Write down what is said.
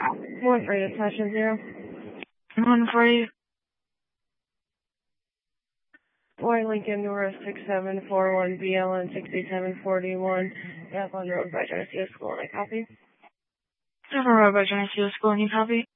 One for you, Session 0. One for you. White Lincoln North 6741 BLN 6741. That's on road by Geneseo School. I copy. Several Road by Geneseo School. Can you copy?